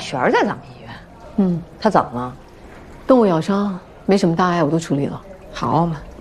璇在咱们医院。他怎么了？ 动物咬伤，没什么大碍，我都处理了。 好嘛，